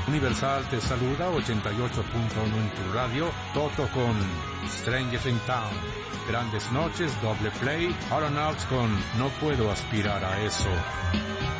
Universal te saluda 88.1 en tu radio, Toto con Strangers in Town. Grandes noches, doble play, Aeronauts con No puedo aspirar a eso.